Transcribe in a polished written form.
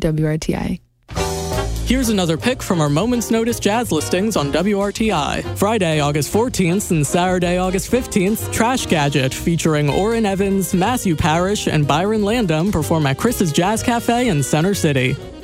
WRTI. Here's another pick from our Moment's Notice jazz listings on WRTI. Friday, August 14th and Saturday, August 15th, Trash Gadget featuring Orrin Evans, Matthew Parrish, and Byron Landum perform at Chris's Jazz Cafe in Center City.